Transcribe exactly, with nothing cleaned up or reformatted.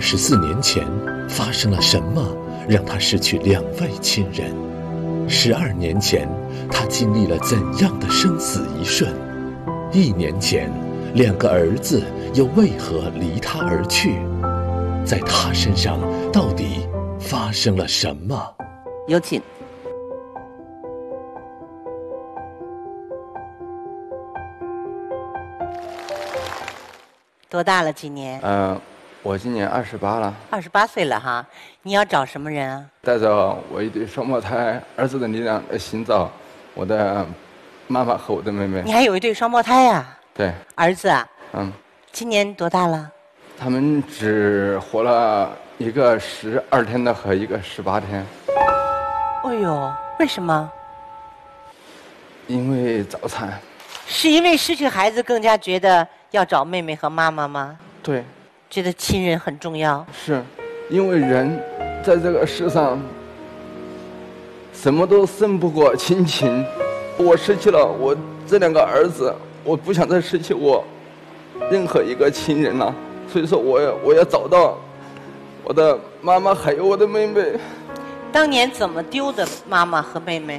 十四年前发生了什么，让他失去两位亲人？十二年前，他经历了怎样的生死一瞬？一年前，两个儿子又为何离他而去？在他身上到底发生了什么？ 有请。多大了？今年？ 嗯、呃，我今年二十八了。 二十八岁了哈。你要找什么人啊？ 带着我一对双胞胎儿子的力量来寻找我的妈妈和我的妹妹。 你还有一对双胞胎呀、啊？ 对。 儿子啊？ 嗯。 今年多大了？ 他们只活了一个十二天的和一个十八天。 哎呦，为什么？ 因为早产。 是因为失去孩子更加觉得要找妹妹和妈妈吗？ 对。 觉得亲人很重要。 是，因为人在这个世上什么都胜不过亲情。我失去了我这两个儿子，我不想再失去我任何一个亲人了。所以说我要我要找到我的妈妈还有我的妹妹。 当年怎么丢的妈妈和妹妹？